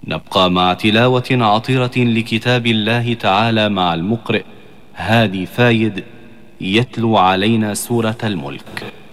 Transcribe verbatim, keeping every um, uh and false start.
نبقى مع تلاوة عطرة لكتاب الله تعالى مع المقرئ هادي فايد يتلو علينا سورة الملك.